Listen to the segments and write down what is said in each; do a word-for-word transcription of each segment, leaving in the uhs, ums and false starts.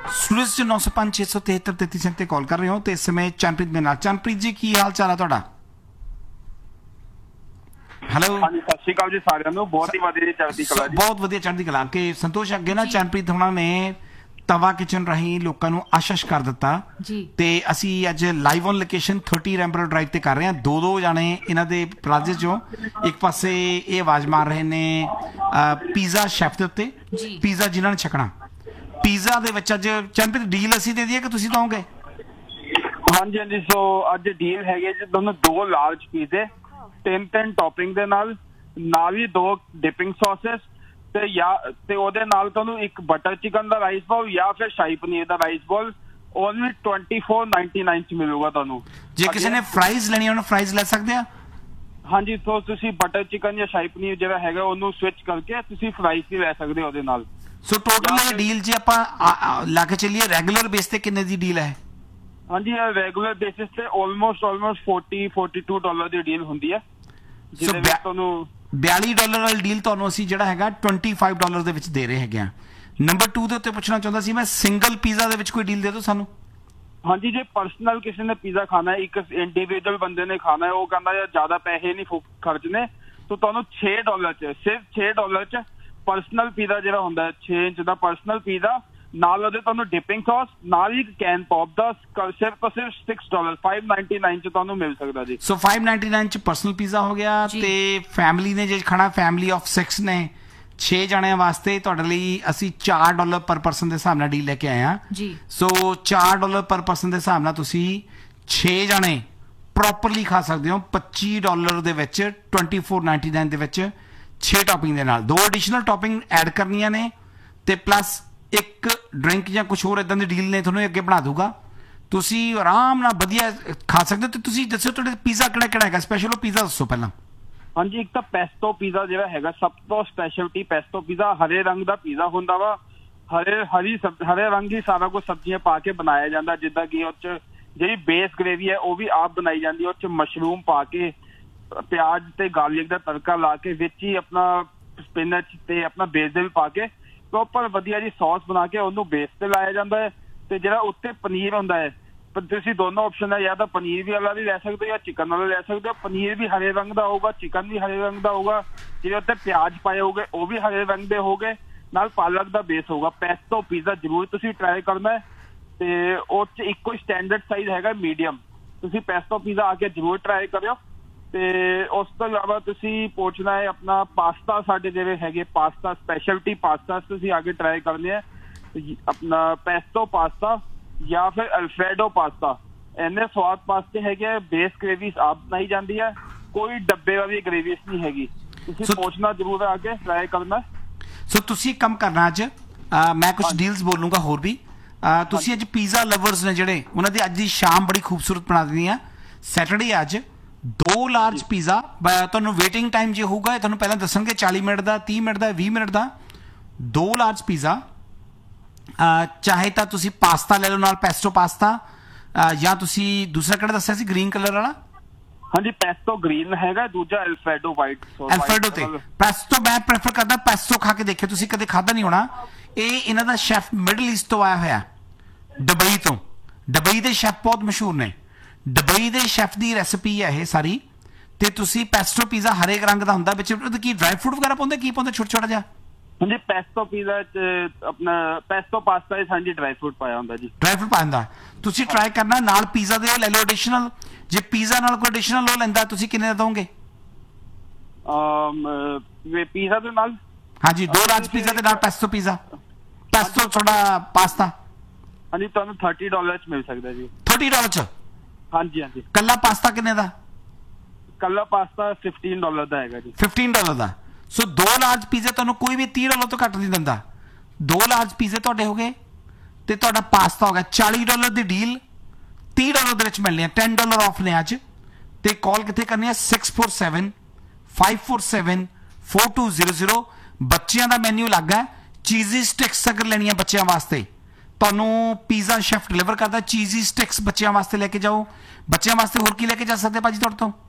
सूरज च नौ सौ पांच छे सौ तिहत्तर तैतीस सैंती कॉल कर रहे हो तो इस समय चरणप्रीत मेरे नाल। चरणप्रीत जी की हाल चाल है तुहाडा? हेलो हाँ जी, सत श्री अकाल जी सारिਆਂ ਨੂੰ। बहुत ही ਵਧੀਆ ਚੜ੍ਹਦੀ ਕਲਾ ਜੀ। बहुत ਵਧੀਆ ਚੜ੍ਹਦੀ ਕਲਾ। ਕਿ ਸੰਤੋਸ਼ ਅੱਗੇ ਨਾ ਚरणप्रीत ਹੋਣਾ ਨੇ ਤਵਾ ਕਿਚਨ ਰਾਹੀਂ ਲੋਕਾਂ ਨੂੰ ਆਸ਼ੀਸ਼ ਕਰ ਦਿੱਤਾ ਜੀ ਤੇ ਅਸੀਂ ਅੱਜ ਲਾਈਵ ਔਨ ਲੋਕੇਸ਼ਨ तीस ਰੈਂਬਰ ਡਰਾਈਵ ਤੇ ਕਰ ਰਹੇ ਹਾਂ। ਦੋ ਦੋ ਜਾਣੇ ਇਹਨਾਂ ਦੇ ਪਲਾਜ਼ੇ ਚੋਂ ਇੱਕ ਪਾਸੇ ਇਹ ਆਵਾਜ਼ ਮਾਰ ਰਹੇ ਨੇ ਪੀਜ਼ਾ ਸ਼ੈਫ ਦੇ ਉੱਤੇ ਜੀ ਪੀਜ਼ਾ ਜਿਨ੍ਹਾਂ ਨੇ ਛਕਣਾ ਪੀਜ਼ਾ ਦੇ ਵਿੱਚ ਅੱਜ ਚरणप्रीत ਡੀਲ ਅਸੀਂ ਦੇ ਦਈਏ ਕਿ ਤੁਸੀਂ ਦਓਗੇ? ਹਾਂਜੀ ਹਾਂਜੀ, ਸੋ ਅੱਜ ਡੀਲ ਹੈਗੇ ਜੀ ਦੋਨੋਂ ਦੋ ਲਾਰਜ ਪੀਜ਼ੇ ਤਿੰਨ ਤਿੰਨ ਟੌਪਿੰਗ ਦੇ ਨਾਲ ਨਾਲ ਹੀ ਦੋ ਡਿਪਿੰਗ ਸੌਸਸ ਤੇ ਜਾਂ ਤੇ ਉਹਦੇ ਨਾਲ ਤੁਹਾਨੂੰ ਇੱਕ ਬਟਰ ਚਿਕਨ ਦਾ ਰਾਈਸ ਬਾਲ ਜਾਂ ਫਿਰ ਸ਼ਾਹੀ ਪਨੀਰ ਦਾ ਰਾਈਸ ਬਾਲ ਓਨਲੀ चौबीस निन्यानवे ਚ ਮਿਲੂਗਾ ਤੁਹਾਨੂੰ। ਜੇ ਕਿਸੇ ਨੇ ਫਰਾਈਜ਼ ਲੈਣੀ ਉਹਨੂੰ ਫਰਾਈਜ਼ ਲੈ ਸਕਦੇ ਆ? ਹਾਂਜੀ, ਸੋ ਤੁਸੀਂ ਬਟਰ ਚਿਕਨ ਜਾਂ ਸ਼ਾਹੀ ਪਨੀਰ ਜਿਹੜਾ ਹੈਗਾ ਉਹਨੂੰ ਸਵਿਚ ਕਰਕੇ ਤੁਸੀਂ ਫਰਾਈਜ਼ ਵੀ ਲੈ ਸਕਦੇ ਹੋ ਉਹਦੇ ਨਾਲ। ਸੋ ਟੋਟਲ ਇਹ ਡੀਲ ਜੇ ਆਪਾਂ ਲਾ ਕੇ ਚੱਲੀਏ ਰੈਗੂਲਰ ਬੇਸ ਤੇ ਕਿੰਨੇ ਦੀ ਡੀਲ ਹੈ? ਹਾਂਜੀ, ਰੈਗੂਲਰ ਬੇਸਿਸ ਤੇ ਆਲਮੋਸਟ ਆਲਮੋਸਟ ਚਾਲੀ ਬयालीस ਡਾਲਰ ਦੀ ਡੀਲ ਹੁੰਦੀ ਹੈ ਜਿਹਦੇ ਵਿੱਚ ਤੁਹਾਨੂੰ बयाली ਡਾਲਰ ਵਾਲੀ ਡੀਲ ਤੁਹਾਨੂੰ ਅਸੀਂ ਜਿਹੜਾ ਹੈਗਾ पच्चीस ਡਾਲਰ ਦੇ ਵਿੱਚ ਦੇ ਰਹੇ ਹੈਗੇ ਆ। ਨੰਬਰ टू ਦੇ ਉੱਤੇ ਪੁੱਛਣਾ ਚਾਹੁੰਦਾ ਸੀ ਮੈਂ, ਸਿੰਗਲ ਪੀਜ਼ਾ ਦੇ ਵਿੱਚ ਕੋਈ ਡੀਲ ਦੇ ਦਿਓ ਸਾਨੂੰ। ਹਾਂਜੀ, ਜੇ ਪਰਸਨਲ ਕਿਸੇ ਨੇ ਪੀਜ਼ਾ ਖਾਣਾ ਹੈ, ਇੱਕ ਇੰਡੀਵਿਜੂਅਲ ਬੰਦੇ ਨੇ ਖਾਣਾ ਹੈ, ਉਹ ਕਹਿੰਦਾ ਯਾਰ ਜ਼ਿਆਦਾ ਪੈਸੇ ਨਹੀਂ ਖਰਚਨੇ ਤਾਂ ਤੁਹਾਨੂੰ ਛੇ ਡਾਲਰ ਚ ਸਿਰਫ ਛੇ ਡਾਲਰ ਚ ਪਰਸਨਲ ਪੀਜ਼ਾ ਜਿਹੜਾ ਹੁੰਦਾ ਹੈ ਛੇ ਇੰਚ ਦਾ ਪਰਸਨਲ ਪੀਜ਼ਾ ਨਾਲ ਉਹਦੇ ਤੁਹਾਨੂੰ ਡਿਪਿੰਗ ਸੌਸ ਨਾਲ ਹੀ ਕੈਨ ਪੌਪ ਦਾ ਸਿਰਫ ਤੋਂ ਸਿਰਫ छह ਡਾਲਰ पाँच सौ निन्यानवे ਚ ਤੁਹਾਨੂੰ ਮਿਲ ਸਕਦਾ ਜੀ। ਸੋ पाँच सौ निन्यानवे ਚ ਪਰਸਨਲ ਪੀਜ਼ਾ ਹੋ ਗਿਆ ਤੇ ਫੈਮਿਲੀ ਨੇ ਜੇ ਖਾਣਾ ਫੈਮਿਲੀ ਆਫ छह ਨੇ छह ਜਣਿਆਂ ਵਾਸਤੇ ਤੁਹਾਡੇ ਲਈ ਅਸੀਂ चार ਡਾਲਰ ਪਰ ਪਰਸਨ ਦੇ ਹਿਸਾਬ ਨਾਲ ਡੀਲ ਲੈ ਕੇ ਆਏ ਆ ਜੀ। ਸੋ चार ਡਾਲਰ ਪਰ ਪਰਸਨ ਦੇ ਹਿਸਾਬ ਨਾਲ ਤੁਸੀਂ छह ਜਣੇ ਪ੍ਰੋਪਰਲੀ ਖਾ ਸਕਦੇ ਹੋ पच्चीस ਡਾਲਰ ਦੇ ਵਿੱਚ चौबीस निन्यानवे ਦੇ ਵਿੱਚ छह ਟੌਪਿੰਗ ਦੇ ਨਾਲ। ਦੋ ਐਡੀਸ਼ਨਲ ਟੌਪਿੰਗ ਐਡ ਕਰਨੀਆਂ ਨੇ ਤੇ ਪਲੱਸ ਇੱਕ ਡਰਿੰਕ ਜਾਂ ਕੁਝ ਹੋਰ ਇਦਾਂ ਦੀ ਡੀਲ ਨੇ ਤੁਹਾਨੂੰ ਅੱਗੇ ਬਣਾ ਦੂਗਾ। ਤੁਸੀਂ ਆਰਾਮ ਨਾਲ ਵਧੀਆ ਖਾ ਸਕਦੇ ਹੋ। ਤੇ ਤੁਸੀਂ ਦੱਸੋ ਤੁਹਾਡੇ ਪੀਜ਼ਾ ਕਿਹੜਾ ਕਿਹੜਾ ਹੈਗਾ ਸਪੈਸ਼ਲ? ਉਹ ਪੀਜ਼ਾ ਦੱਸੋ ਪਹਿਲਾਂ। ਹਾਂਜੀ, ਇੱਕ ਤਾਂ ਪੈਸਟੋ ਪੀਜ਼ਾ ਜਿਹੜਾ ਹੈਗਾ ਸਭ ਤੋਂ ਸਪੈਸ਼ਲਟੀ ਪੈਸਟੋ ਪੀਜ਼ਾ ਹਰੇ ਰੰਗ ਦਾ ਪੀਜ਼ਾ ਹੁੰਦਾ ਵਾ। ਹਰੇ ਹਰੀ ਹਰੇ ਰੰਗ ਹੀ ਸਾਰਾ ਕੁਝ ਸਬਜ਼ੀਆਂ ਪਾ ਕੇ ਬਣਾਇਆ ਜਾਂਦਾ ਜਿੱਦਾਂ ਕਿ ਉਹ 'ਚ ਜਿਹੜੀ ਬੇਸ ਗ੍ਰੇਵੀ ਹੈ ਉਹ ਵੀ ਆਪ ਬਣਾਈ ਜਾਂਦੀ ਹੈ। ਉਹ 'ਚ ਮਸ਼ਰੂਮ ਪਾ ਕੇ ਪਿਆਜ਼ ਤੇ ਗਾਰਲਿਕ ਦਾ ਤੜਕਾ ਲਾ ਕੇ ਵਿੱਚ ਹੀ ਆਪਣਾ ਸਪਿਨਚ ਤੇ ਆਪਣਾ ਬੇਜ਼ਲ ਪਾ ਕੇ ਪ੍ਰੋਪਰ ਵਧੀਆ ਜੀ ਸੌਸ ਬਣਾ ਕੇ ਉਹਨੂੰ ਬੇਸ ਤੇ ਲਾਇਆ ਜਾਂਦਾ ਹੈ। ਤੇ ਜਿਹੜਾ ਉੱਤੇ ਪਨੀਰ ਹੁੰਦਾ ਹੈ ਤੁਸੀਂ ਦੋਨੋਂ ਆਪਸ਼ਨ ਹੈ, ਜਾਂ ਤਾਂ ਪਨੀਰ ਵੀ ਵਾਲਾ ਵੀ ਲੈ ਸਕਦੇ ਹੋ ਜਾਂ ਚਿਕਨ ਵਾਲਾ ਲੈ ਸਕਦੇ ਹੋ। ਪਨੀਰ ਵੀ ਹਰੇ ਰੰਗ ਦਾ ਹੋਊਗਾ, ਚਿਕਨ ਵੀ ਹਰੇ ਰੰਗ ਦਾ ਹੋਊਗਾ, ਜਿਹੜੇ ਉੱਤੇ ਪਿਆਜ਼ ਪਾਏ ਹੋਗੇ ਉਹ ਵੀ ਹਰੇ ਰੰਗ ਦੇ ਹੋਗੇ, ਨਾਲ ਪਾਲਕ ਦਾ ਬੇਸ ਹੋਊਗਾ। ਪੈਸਟੋ ਪੀਜ਼ਾ ਜ਼ਰੂਰ ਤੁਸੀਂ ਟਰਾਈ ਕਰਨਾ ਹੈ ਤੇ ਉਹ 'ਚ ਇੱਕੋ ਸਟੈਂਡਰਡ ਸਾਈਜ਼ ਹੈਗਾ ਮੀਡੀਅਮ। ਤੁਸੀਂ ਪੈਸਟੋ ਪੀਜ਼ਾ ਆ ਕੇ ਜ਼ਰੂਰ ਟਰਾਈ ਕਰਿਓ। ਤੇ ਉਸ ਤੋਂ ਇਲਾਵਾ ਤੁਸੀਂ ਪੁੱਛਣਾ ਹੈ ਆਪਣਾ ਪਾਸਤਾ ਸਾਡੇ ਜਿਹੜੇ ਹੈਗੇ ਪਾਸਤਾ ਸਪੈਸ਼ਲਟੀ ਪਾਸਤਾ ਤੁਸੀਂ ਆ ਕੇ ਟਰਾਈ ਕਰਨੇ ਆ ਆਪਣਾ ਪੈਸਟੋ ਪਾਸਤਾ ਜਾਂ ਫਿਰ ਅਲਫਰੈਡੋ ਪਾਸਤਾ। ਇੰਨੇ ਸਵਾਦ ਪਾਸਤੇ ਹੈਗੇ, ਬੇਸ ਗ੍ਰੇਵੀ ਆਪ ਬਣਾਈ ਜਾਂਦੀ ਹੈ, ਕੋਈ ਡੱਬੇ ਵਾਲੀ ਗ੍ਰੇਵੀ ਨਹੀਂ ਹੈਗੀ। ਤੁਸੀਂ ਪੁੱਛਣਾ ਜ਼ਰੂਰ ਆ ਕੇ ਟਰਾਈ ਕਰਨਾ। ਸੋ ਤੁਸੀਂ ਕੰਮ ਕਰਨਾ ਅੱਜ ਮੈਂ ਕੁਝ ਡੀਲਸ ਬੋਲੂੰਗਾ ਹੋਰ ਵੀ। ਤੁਸੀਂ ਅੱਜ ਪੀਜ਼ਾ ਲਵਰਸ ਨੇ ਜਿਹੜੇ ਉਹਨਾਂ ਦੀ ਅੱਜ ਦੀ ਸ਼ਾਮ ਬੜੀ ਖੂਬਸੂਰਤ ਬਣਾ ਦੇਣੀ ਆ। ਸੈਟਰਡੇ ਅੱਜ ਦੋ ਲਾਰਜ ਪੀਜ਼ਾ ਤੁਹਾਨੂੰ ਵੇਟਿੰਗ ਟਾਈਮ ਜੇ ਹੋਊਗਾ ਇਹ ਤੁਹਾਨੂੰ ਪਹਿਲਾਂ ਦੱਸਣਗੇ चालीस ਮਿੰਟ ਦਾ, तीस ਮਿੰਟ ਦਾ, बीस ਮਿੰਟ ਦਾ। ਦੋ ਲਾਰਜ ਪੀਜ਼ਾ ਚਾਹੇ ਤਾਂ ਤੁਸੀਂ ਪਾਸਤਾ ਲੈ ਲਓ ਨਾਲ ਪੈਸਟੋ ਪਾਸਤਾ ਜਾਂ ਤੁਸੀਂ ਦੂਸਰਾ ਕਿਹੜਾ ਦੱਸਿਆ ਸੀ ਗ੍ਰੀਨ ਕਲਰ ਵਾਲਾ? ਹਾਂਜੀ, ਪੈਸਟੋ ਗ੍ਰੀਨ ਹੈਗਾ, ਦੂਜਾ ਅਲਫਰੈਡੋ ਵਾਈਟ। ਅਲਫਰੈਡੋ ਤੇ ਪੈਸਟੋ ਮੈਂ ਪ੍ਰੈਫਰ ਕਰਦਾ। ਪੈਸਟੋ ਖਾ ਕੇ ਦੇਖਿਓ, ਤੁਸੀਂ ਕਦੇ ਖਾਦਾ ਨਹੀਂ ਹੋਣਾ। ਇਹ ਇਹਨਾਂ ਦਾ ਸ਼ੈਫ ਮਿਡਲ ਈਸਟ ਤੋਂ ਆਇਆ ਹੋਇਆ, ਦੁਬਈ ਤੋਂ। ਦੁਬਈ ਦੇ ਸ਼ੈਫ ਬਹੁਤ ਮਸ਼ਹੂਰ ਨੇ। ਦੁਬਈ ਦੇ ਸ਼ੈਫ ਦੀ ਰੈਸਿਪੀ ਹੈ ਇਹ ਸਾਰੀ। ਤੇ ਤੁਸੀਂ ਪੈਸਟੋ ਪੀਜ਼ਾ ਹਰੇਕ ਰੰਗ ਦਾ ਹੁੰਦਾ, ਵਿੱਚ ਕੀ ਡਰਾਈ ਫਰੂਟ ਵਗੈਰਾ ਪਾਉਂਦੇ, ਕੀ ਪਾਉਂਦੇ ਛੋਟਾ ਛੋਟਾ ਜਿਹਾ? ਹਾਂਜੀ, ਪੈਸਟੋ ਪੀਜ਼ਾ ਚ ਆਪਣਾ ਪੈਸਟੋ ਪਾਸਤਾ ਵਿੱਚ ਹਾਂਜੀ ਡਰਾਈ ਫਰੂਟ ਪਾਇਆ ਹੁੰਦਾ ਜੀ। ਡਰਾਈ ਫਰੂਟ ਪਾਇਆ ਹੁੰਦਾ। ਤੁਸੀਂ ਟਰਾਈ ਕਰਨਾ। ਨਾਲ ਪੀਜ਼ਾ ਦੇ ਲੈ ਲਓ ਐਡੀਸ਼ਨਲ। ਜੇ ਪੀਜ਼ਾ ਨਾਲ ਕੋਈ ਐਡੀਸ਼ਨਲ ਲੋ ਲੈਂਦਾ ਤੁਸੀਂ ਕਿੰਨੇ ਦਾ ਦੋਗੇ? ਪੀਜ਼ਾ ਦੇ ਨਾਲ ਹਾਂਜੀ, ਦੋ ਲਾਰਜ ਪੀਜ਼ਾ ਦੇ ਨਾਲ ਪੈਸਟੋ ਪੀਜ਼ਾ ਪੈਸਟੋ ਥੋੜਾ ਪਾਸਤਾ ਹਾਂਜੀ ਤੁਹਾਨੂੰ तीस ਡਾਲਰ ਚ ਮਿਲ ਸਕਦਾ ਜੀ। तीस ਡਾਲਰ ਚ? ਹਾਂਜੀ ਹਾਂਜੀ। ਕੱਲਾ ਪਾਸਤਾ ਕਿੰਨੇ ਦਾ? ਕੱਲਾ ਪਾਸਤਾ पंद्रह ਡਾਲਰ ਦਾ ਹੈਗਾ ਜੀ। पंद्रह ਡਾਲਰ ਦਾ। ਸੋ ਦੋ ਲਾਰਜ ਪੀਜ਼ੇ ਤੁਹਾਨੂੰ ਕੋਈ ਵੀ तीस ਡਾਲਰ ਤੋਂ ਘੱਟ ਨਹੀਂ ਦਿੰਦਾ। ਦੋ ਲਾਰਜ ਪੀਜ਼ੇ ਤੁਹਾਡੇ ਹੋ ਗਏ ਤੇ ਤੁਹਾਡਾ ਪਾਸਤਾ ਹੋ ਗਿਆ चालीस ਡਾਲਰ ਦੀ ਡੀਲ तीस ਡਾਲਰ ਦੇ ਵਿੱਚ ਮਿਲਣੀ ਹੈ। दस ਡਾਲਰ ਆਫ ਨੇ ਅੱਜ। ਤੇ ਕਾਲ ਕਿੱਥੇ ਕਰਨੀ ਹੈ? Six four seven five four seven four to zero zero. ਬੱਚਿਆਂ ਦਾ ਮੈਨੂ ਲੱਗ ਹੈ। ਚੀਜ਼ੀ ਸਟਿਕਸ ਅਗਰ ਲੈਣੀਆਂ ਬੱਚਿਆਂ ਵਾਸਤੇ ਤੁਹਾਨੂੰ ਪੀਜ਼ਾ ਸ਼ੈਫ ਡਿਲੀਵਰ ਕਰਦਾ। ਚੀਜ਼ੀ ਸਟਿਕਸ ਬੱਚਿਆਂ ਵਾਸਤੇ ਲੈ ਕੇ ਜਾਓ। ਬੱਚਿਆਂ ਵਾਸਤੇ ਹੋਰ ਕੀ ਲੈ ਕੇ ਜਾ ਸਕਦੇ ਭਾਜੀ ਤੁਹਾਡੇ ਤੋਂ?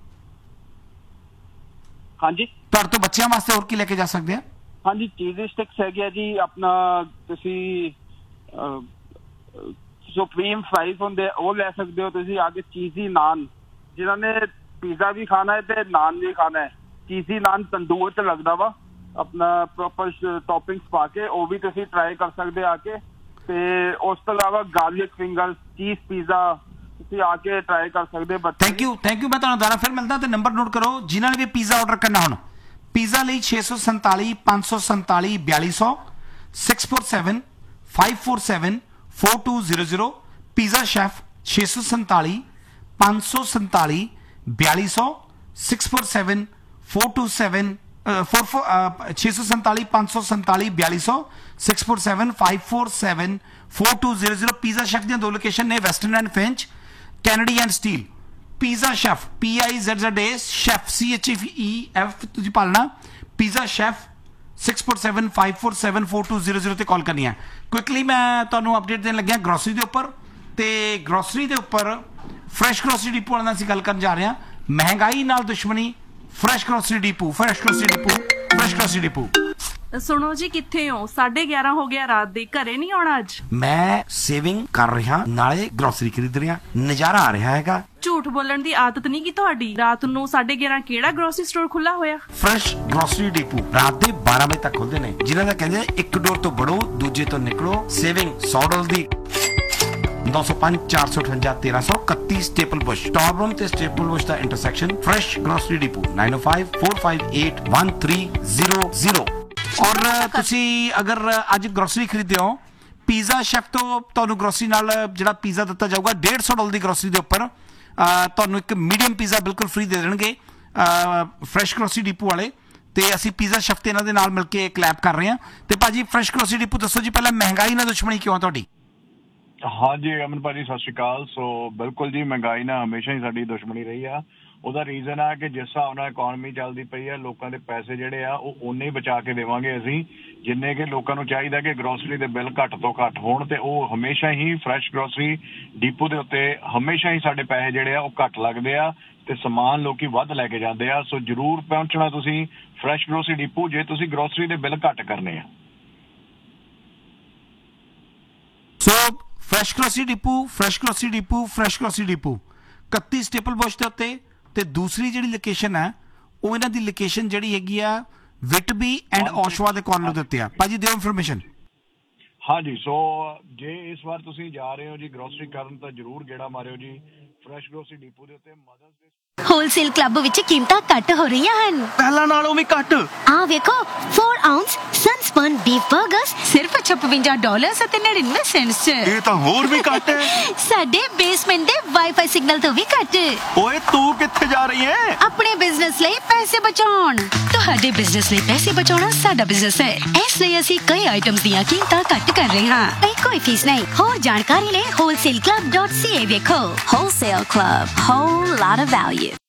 ਹਾਂਜੀ, ਤੁਹਾਡੇ ਤੋਂ ਬੱਚਿਆਂ ਵਾਸਤੇ ਹੋਰ ਕੀ ਲੈ ਕੇ ਜਾ ਸਕਦੇ ਆ? ਹਾਂਜੀ, ਚੀਜ਼ੀ ਸਟਿਕਸ ਹੈਗੇ ਆ ਜੀ ਆਪਣਾ ਤੁਸੀਂ ਸੁਪਰੀਮ ਫਰਾਈਜ਼ ਹੁੰਦੇ ਆ, ਉਹ ਲੈ ਸਕਦੇ ਹੋ ਤੁਸੀਂ। ਆ ਕੇ ਚੀਜ਼ੀ ਨਾਨ, ਜਿਨ੍ਹਾਂ ਨੇ ਪੀਜ਼ਾ ਵੀ ਖਾਣਾ ਹੈ ਤੇ ਨਾਨ ਵੀ ਖਾਣਾ ਹੈ, ਚੀਜ਼ੀ ਨਾਨ ਤੰਦੂਰ 'ਚ ਲੱਗਦਾ ਵਾ, ਆਪਣਾ ਪ੍ਰੋਪਰ ਟੌਪਿੰਗਸ ਪਾ ਕੇ, ਉਹ ਵੀ ਤੁਸੀਂ ਟਰਾਈ ਕਰ ਸਕਦੇ ਆ ਕੇ। ਤੇ ਉਸ ਤੋਂ ਇਲਾਵਾ ਗਾਰਲਿਕ ਫਿੰਗਰਸ, ਚੀਜ਼ ਪੀਜ਼ਾ ਤੁਸੀਂ ਆ ਕੇ ਟਰਾਈ ਕਰ ਸਕਦੇ। ਥੈਂਕ ਯੂ ਥੈਂਕ ਯੂ ਮੈਂ ਤੁਹਾਨੂੰ ਦੁਬਾਰਾ ਫਿਰ ਮਿਲਦਾ। ਤੇ ਨੰਬਰ ਨੋਟ ਕਰੋ ਜਿਨ੍ਹਾਂ ਨੇ ਵੀ ਪੀਜ਼ਾ ਆਰਡਰ ਕਰਨਾ। ਹੁਣ ਪੀਜ਼ਾ ਲਈ ਛੇ ਸੌ ਸੰਤਾਲੀ ਪੰਜ ਸੌ ਸੰਤਾਲੀ ਬਿਆਲੀ ਸੌ six four seven five four seven four two zero zero. Pizza chef ਛੇ ਸੌ ਸੰਤਾਲੀ ਪੰਜ ਸੌ ਸੰਤਾਲੀ ਬਿਆਲੀ ਸੌ six four seven four two seven four four छे सौ संताली पांच सौ संताली बयाली सौ six four seven five four seven four to zero zero. Pizza chef दी दो लोकेशन ने western and Finch, Kennedy and steel. Pizza chef P I Z Z A chef C H E F तुझी पालना। Pizza chef six four seven five four seven four to zero zero ते call करनी है। Quickly मैं तुहानू update देने लग्या grocery के उपर। ते ग्रोसरी के उपर फ्रैश ग्रोसरी डिपो वाले नाल असीं गल करन जा रहे हैं। महंगाई नाल दुश्मनी, fresh grocery depot, fresh grocery depot, fresh grocery depot. सुनो जी किथे हो? साढ़े ग्यारह हो गया रात दे, घरे नहीं आना अज? मैं सेविंग कर रहा नाले ग्रोसरी खरीद रहा, नजारा आ रहा है। झूठ बोलण दी आदत नहीं की तुहाडी? रात नू साढ़े ग्यारह केड़ा ग्रोसरी स्टोर खुला होया? फ्रैश ग्रोसरी डिपो रात दे बारह बजे तक खुलदे ने। जिन्हां दा कहंदे एक डोर तो बढ़ो दूजे तो निकलो। सेविंग सौ डॉलर दी नौ सौ पांच चार सौ अठवंजा तेरह सौ इकतीस स्टेपल बुश टॉप रूम ते स्टेपल बुश दा intersection. Fresh grocery depot nine ओ five four five eight one three zero zero. और तुसी अगर अज ग्रोसरी खरीदे हो पीज़ा शेफ तो तुहानू ग्रोसरी नाल जिहड़ा पीज़ा दिता जाऊगा डेढ़ सौ डॉलर दी ग्रोसरी दे उपर तुहानू एक मीडियम पीज़ा बिल्कुल फ्री दे देणगे फ्रैश ग्रोसरी डिपो वाले। ते असी पीज़ा शेफ ते इन्हां दे नाल मिल के क्लैप कर रहे हैं। ते भाजी फ्रैश ग्रोसरी डिपो दसो जी पहला महंगाई नाल दुश्मनी क्यों तुहाडी? हाँ जी अमन भाजी सत श्री अकाल। सो बिल्कुल जी महंगाई ना हमेशा ही साडी दुश्मनी रही आ। ਉਹਦਾ ਰੀਜ਼ਨ ਆ ਕਿ ਜਿਸ ਹਿਸਾਬ ਨਾਲ ਇਕਨੋਮੀ ਚੱਲਦੀ ਪਈ ਆ ਲੋਕਾਂ ਦੇ ਪੈਸੇ ਜਿਹੜੇ ਆ ਉਹ ਓਨੇ ਹੀ ਬਚਾ ਕੇ ਦੇਵਾਂਗੇ ਅਸੀਂ ਜਿੰਨੇ ਕਿ ਲੋਕਾਂ ਨੂੰ ਚਾਹੀਦਾ ਕਿ ਗਰੋਸਰੀ ਦੇ ਬਿੱਲ ਘੱਟ ਤੋਂ ਘੱਟ ਹੋਣ। ਤੇ ਉਹ ਹਮੇਸ਼ਾ ਹੀ ਫਰੈਸ਼ ਗਰੋਸਰੀ ਡੀਪੋ ਦੇ ਉੱਤੇ ਹਮੇਸ਼ਾ ਹੀ ਸਾਡੇ ਪੈਸੇ ਜਿਹੜੇ ਆ ਉਹ ਘੱਟ ਲੱਗਦੇ ਆ ਤੇ ਸਮਾਨ ਲੋਕੀ ਵੱਧ ਲੈ ਕੇ ਜਾਂਦੇ ਆ। ਸੋ ਜ਼ਰੂਰ ਪਹੁੰਚਣਾ ਤੁਸੀਂ ਫਰੈਸ਼ ਗਰੋਸਰੀ ਡੀਪੋ ਜੇ ਤੁਸੀਂ ਗਰੋਸਰੀ ਦੇ ਬਿੱਲ ਘੱਟ ਕਰਨੇ ਆ। ਸੋ fresh grocery depot fresh grocery depot fresh grocery depot इकतीस स्टेपल बुश के उत्ते। ते दूसरी जिहड़ी लोकेशन है वो इन्हां दी लोकेशन जिहड़ी हैगी आ विटबी एंड ओशवा दे कॉर्नर दे उत्ते आ। भाजी दिओ इन्फॉर्मेशन। हाँ जी सो जे इस बार तुसीं जा रहे हो जी ग्रोसरी करन तां जरूर गेड़ा मारियो जी फ्रैश ग्रोसरी डिपो दे उत्ते। मदर्स डे होलसेल क्लब विच कीमतां घट हो रही हैं। पहला नालों भी घट। आ वेखो फोर आउंस सनस्पन बीफ बर्गर्स सिर्फ छप्पन डॉलर ते नड़िनवे सेंट्स च। ये तो होर भी घट है। साडे बेसमेंट दे वाईफाई सिग्नल तो भी घट। ओए तू किथे जा रही है? अपने बिजनेस लई पैसे बचाउण। तुहाडे बिजनेस लई पैसे बचाउणा साडा बिजनेस है, इसलिए ਅਸੀਂ कई आइटम्स ਦੀਆਂ कीमतां घट कर रहे हां। ते कोई फीस नहीं। ਹੋਰ ਜਾਣਕਾਰੀ ਲਈ wholesale club dot c a ਵੇਖੋ। Wholesale Club, whole lot of value।